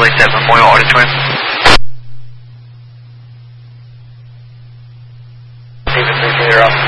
Charlie 7 Memorial Auditorium. David 3 Clear up.